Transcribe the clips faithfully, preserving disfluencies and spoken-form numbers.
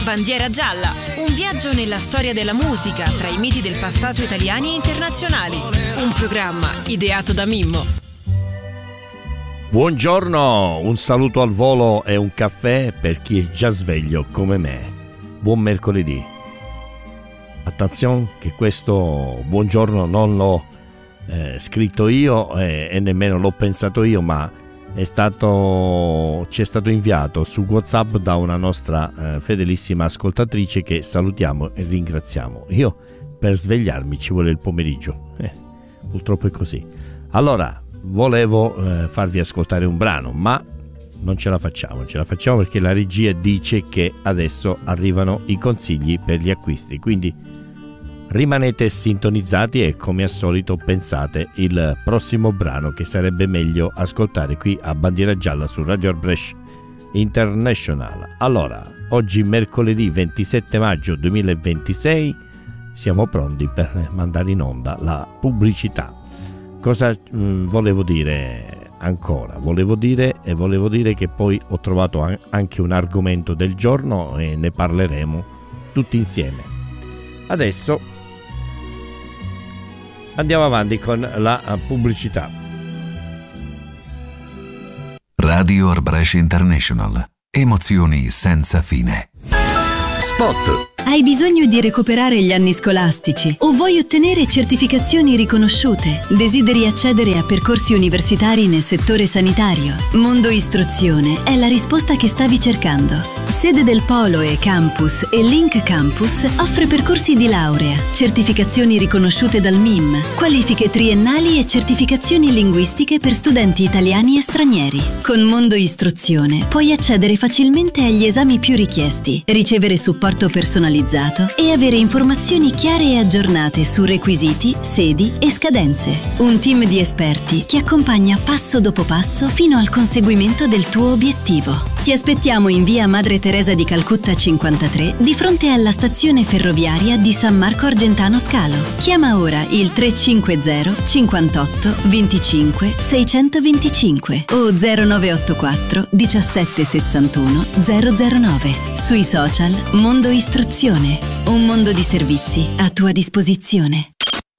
Bandiera Gialla, un viaggio nella storia della musica tra i miti del passato italiani e internazionali. Un programma ideato da Mimmo. Buongiorno, un saluto al volo e un caffè per chi è già sveglio come me. Buon mercoledì. Attenzione che questo buongiorno non l'ho eh, scritto io eh, e nemmeno l'ho pensato io, ma è stato ci è stato inviato su WhatsApp da una nostra eh, fedelissima ascoltatrice che salutiamo e ringraziamo. Io per svegliarmi ci vuole il pomeriggio, eh, purtroppo è così. Allora volevo eh, farvi ascoltare un brano, ma non ce la facciamo, non ce la facciamo perché la regia dice che adesso arrivano i consigli per gli acquisti, quindi rimanete sintonizzati e come al solito pensate il prossimo brano che sarebbe meglio ascoltare qui a Bandiera Gialla su Radio Brescia International. Allora, oggi mercoledì ventisette maggio duemilaventisei siamo pronti per mandare in onda la pubblicità. Cosa mh, volevo dire ancora? Volevo dire e volevo dire che poi ho trovato an- anche un argomento del giorno e ne parleremo tutti insieme. Adesso andiamo avanti con la pubblicità. Radio Brescia International. Emozioni senza fine. Spot. Hai bisogno di recuperare gli anni scolastici o vuoi ottenere certificazioni riconosciute? Desideri accedere a percorsi universitari nel settore sanitario? Mondo Istruzione è la risposta che stavi cercando. Sede del Polo e Campus e Link Campus offre percorsi di laurea, certificazioni riconosciute dal M I M, qualifiche triennali e certificazioni linguistiche per studenti italiani e stranieri. Con Mondo Istruzione puoi accedere facilmente agli esami più richiesti, ricevere supporto personalizzato e avere informazioni chiare e aggiornate su requisiti, sedi e scadenze. Un team di esperti ti accompagna passo dopo passo fino al conseguimento del tuo obiettivo. Ti aspettiamo in via Madre Teresa di Calcutta cinquantatré di fronte alla stazione ferroviaria di San Marco Argentano Scalo. Chiama ora il tre cinque zero cinquantotto venticinque seicentoventicinque o zero nove otto quattro diciassette sessantuno zero zero nove. Sui social Mondo Istruzione. Un mondo di servizi a tua disposizione.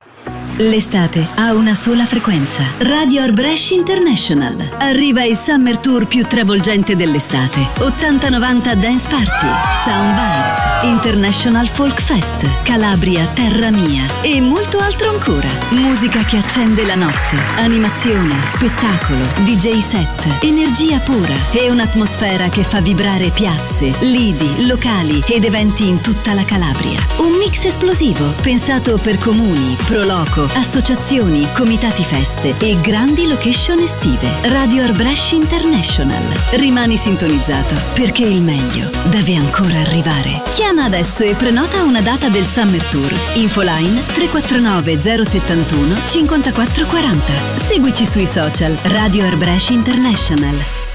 L'estate ha una sola frequenza. Radio Brescia International. Arriva il Summer Tour più travolgente dell'estate. ottanta novanta Dance Party, Sound Vibes, International Folk Fest, Calabria Terra Mia e molto altro ancora. Musica che accende la notte, animazione, spettacolo, D J set, energia pura e un'atmosfera che fa vibrare piazze, lidi, locali ed eventi in tutta la Calabria. Un mix esplosivo pensato per comuni, pro loco, associazioni, comitati feste e grandi location estive. Radio Brescia International. Rimani sintonizzato perché il meglio deve ancora arrivare. Chiama adesso e prenota una data del Summer Tour. Infoline tre quattro nove zero settantuno cinquantaquattro quaranta. Seguici sui social Radio Brescia International.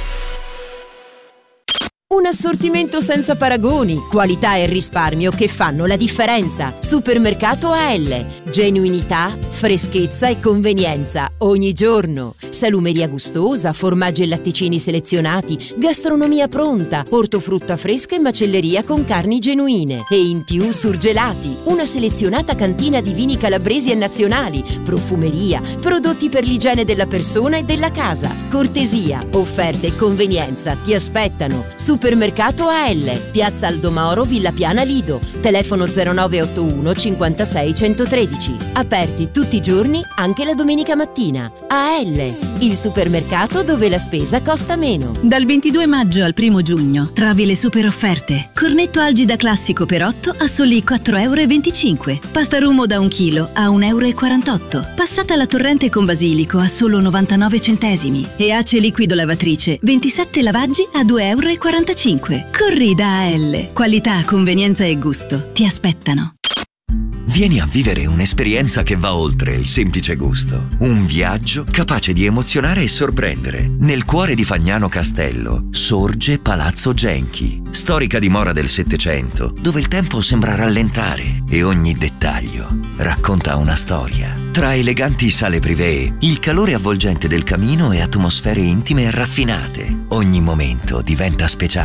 Un assortimento senza paragoni, qualità e risparmio che fanno la differenza. Supermercato A L. Genuinità, freschezza e convenienza ogni giorno. Salumeria gustosa, formaggi e latticini selezionati, gastronomia pronta, ortofrutta fresca e macelleria con carni genuine. E in più surgelati, una selezionata cantina di vini calabresi e nazionali, profumeria, prodotti per l'igiene della persona e della casa. Cortesia, offerte e convenienza ti aspettano. Supermercato A L, Piazza Aldo Moro, Villa Piana Lido, telefono zero nove otto uno cinquantasei centotredici. Aperti tutti i giorni, anche la domenica mattina. A L, il supermercato dove la spesa costa meno. Dal ventidue maggio al primo giugno trovi le super offerte. Cornetto Algida classico per otto a soli quattro virgola venticinque euro. Pasta Rumo da un chilo a un virgola quarantotto euro. Passata alla torrente con basilico a solo novantanove centesimi. E Ace liquido lavatrice ventisette lavaggi a due virgola quarantacinque euro. Corri da A L. Qualità, convenienza e gusto ti aspettano. Vieni a vivere un'esperienza che va oltre il semplice gusto. Un viaggio capace di emozionare e sorprendere. Nel cuore di Fagnano Castello sorge Palazzo Genchi, storica dimora del Settecento, dove il tempo sembra rallentare e ogni dettaglio racconta una storia. Tra eleganti sale privé, il calore avvolgente del camino e atmosfere intime e raffinate, ogni momento diventa speciale.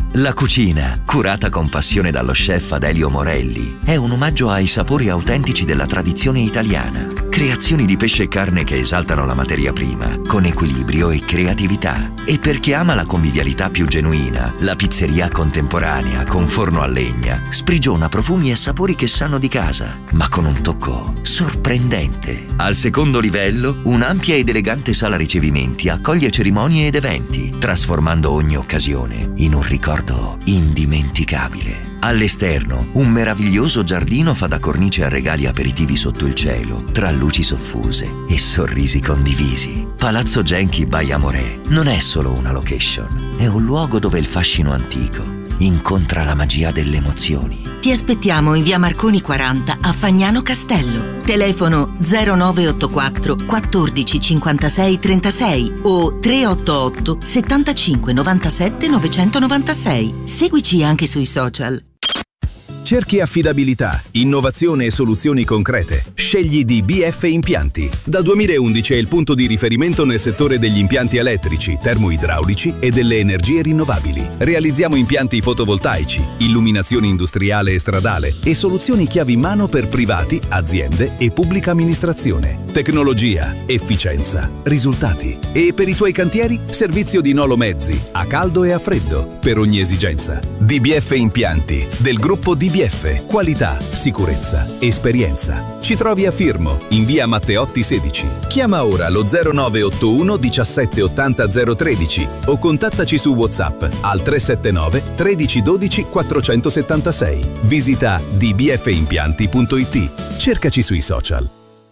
La cucina, curata con passione dallo chef Adelio Morelli, è un omaggio ai sapori autentici della tradizione italiana. Creazioni di pesce e carne che esaltano la materia prima, con equilibrio e creatività. E per chi ama la convivialità più genuina, la pizzeria contemporanea con forno a legna sprigiona profumi e sapori che sanno di casa, ma con un tocco sorprendente. Al secondo livello, un'ampia ed elegante sala ricevimenti accoglie cerimonie ed eventi, trasformando ogni occasione in un ricordo indimenticabile. All'esterno, un meraviglioso giardino fa da cornice a regali aperitivi sotto il cielo, tra luci soffuse e sorrisi condivisi. Palazzo Genchi by Amoré non è solo una location, è un luogo dove il fascino antico incontra la magia delle emozioni. Ti aspettiamo in via Marconi quaranta a Fagnano Castello. Telefono zero nove otto quattro quattordici cinquantasei trentasei o tre otto otto settantacinque novantasette novecentonovantasei. Seguici anche sui social. Cerchi affidabilità, innovazione e soluzioni concrete? Scegli D B F Impianti. Dal duemilaundici è il punto di riferimento nel settore degli impianti elettrici, termoidraulici e delle energie rinnovabili. Realizziamo impianti fotovoltaici, illuminazione industriale e stradale e soluzioni chiavi in mano per privati, aziende e pubblica amministrazione. Tecnologia, efficienza, risultati. E per i tuoi cantieri, servizio di Nolo Mezzi, a caldo e a freddo, per ogni esigenza. D B F Impianti, del gruppo D B F. Qualità, sicurezza, esperienza. Ci trovi a Firmo, in via Matteotti sedici. Chiama ora lo zero nove otto uno diciassette ottanta zero tredici o contattaci su WhatsApp al tre sette nove tredici dodici quattrocentosettantasei. Visita d b f impianti punto i t. Cercaci sui social.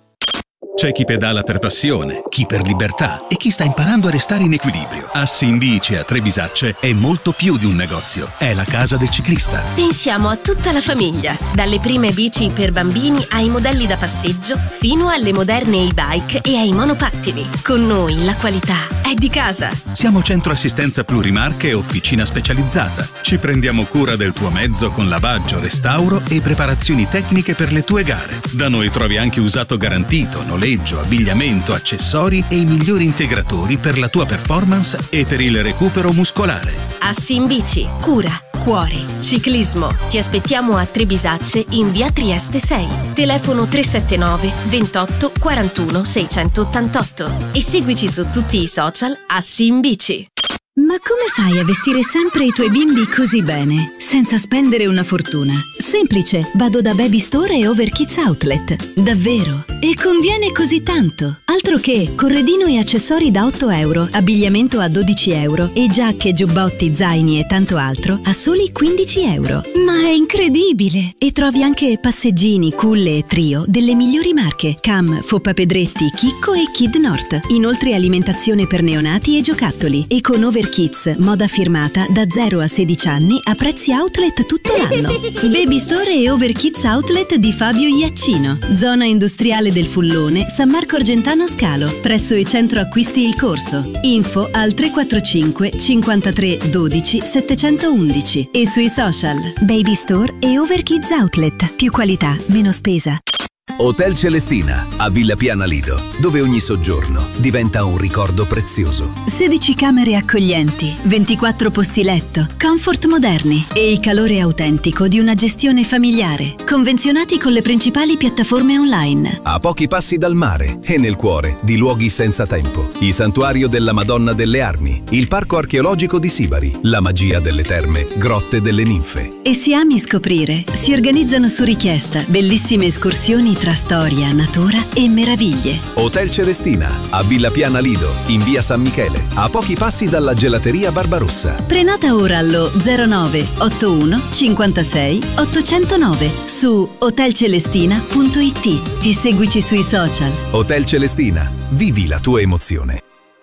C'è chi pedala per passione, chi per libertà e chi sta imparando a restare in equilibrio. Assinbici a Trebisacce è molto più di un negozio, è la casa del ciclista. Pensiamo a tutta la famiglia, dalle prime bici per bambini ai modelli da passeggio fino alle moderne e-bike e ai monopattini. Con noi la qualità è di casa. Siamo centro assistenza plurimarche e officina specializzata. Ci prendiamo cura del tuo mezzo con lavaggio, restauro e preparazioni tecniche per le tue gare. Da noi trovi anche usato garantito, noleggio, abbigliamento, accessori e i migliori integratori per la tua performance e per il recupero muscolare. Assinbici, cura, cuore, ciclismo. Ti aspettiamo a Trebisacce in via Trieste sei. Telefono tre sette nove ventotto quarantuno seicentottantotto e seguici su tutti i social Assinbici. Ma come fai a vestire sempre i tuoi bimbi così bene, senza spendere una fortuna? Semplice, vado da Baby Store e Overkids Outlet. Davvero? E conviene così tanto? Altro che corredino e accessori da otto euro, abbigliamento a dodici euro e giacche, giubbotti, zaini e tanto altro a soli quindici euro. Ma è incredibile! E trovi anche passeggini, culle e trio delle migliori marche: Cam, Foppa Pedretti, Chicco e Kid North. Inoltre alimentazione per neonati e giocattoli. E con Overkids, moda firmata da zero a sedici anni a prezzi outlet tutto l'anno. Baby Store e Overkids Outlet di Fabio Iaccino, zona industriale del Fullone, San Marco Argentano Scalo, presso il centro acquisti Il Corso. Info al tre quattro cinque cinquantatré dodici settecentoundici e sui social Baby Store e Overkids Outlet. Più qualità, meno spesa. Hotel Celestina, a Villa Piana Lido, dove ogni soggiorno diventa un ricordo prezioso. sedici camere accoglienti, ventiquattro posti letto, comfort moderni e il calore autentico di una gestione familiare, convenzionati con le principali piattaforme online. A pochi passi dal mare e nel cuore di luoghi senza tempo. Il santuario della Madonna delle Armi, il parco archeologico di Sibari, la magia delle terme, grotte delle ninfe. E se ami scoprire, si organizzano su richiesta bellissime escursioni tra storia, natura e meraviglie. Hotel Celestina, a Villa Piana Lido, in via San Michele, a pochi passi dalla gelateria Barbarossa. Prenota ora allo zero nove otto uno cinquantasei ottocentonove su hotel celestina punto i t e seguici sui social. Hotel Celestina, vivi la tua emozione.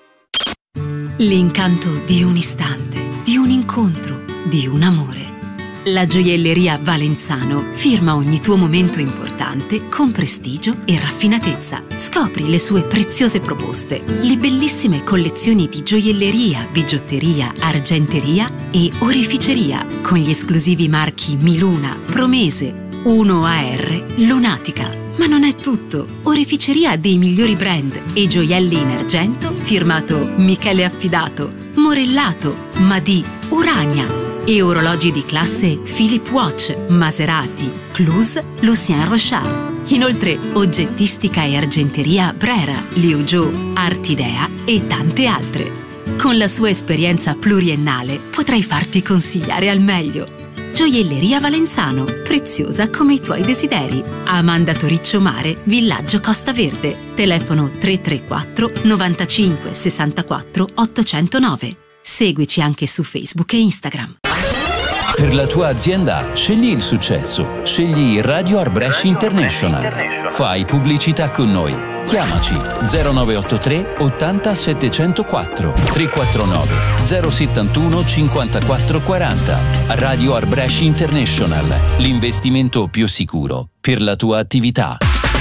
L'incanto di un istante, di un incontro, di un amore. La gioielleria Valenzano firma ogni tuo momento importante con prestigio e raffinatezza. Scopri le sue preziose proposte, le bellissime collezioni di gioielleria, bigiotteria, argenteria e oreficeria con gli esclusivi marchi Miluna, Promese, uno A R, Lunatica. Ma non è tutto. Oreficeria dei migliori brand e gioielli in argento firmato Michele Affidato, Morellato, Madì, Urania. e orologi di classe Philip Watch, Maserati, Cluse, Lucien Rochard. Inoltre oggettistica e argenteria Brera, Liu Zhou, Artidea e tante altre. Con la sua esperienza pluriennale potrai farti consigliare al meglio. Gioielleria Valenzano, preziosa come i tuoi desideri. Amanda Toriccio Mare, Villaggio Costa Verde. Telefono tre tre quattro novantacinque sessantaquattro ottocentonove. Seguici anche su Facebook e Instagram. Per la tua azienda scegli il successo, scegli Radio Arbresh International. Fai pubblicità con noi. Chiamaci zero nove otto tre ottanta settecentoquattro tre quattro nove zero settantuno cinquantaquattro quaranta. Radio Arbresh International, l'investimento più sicuro per la tua attività.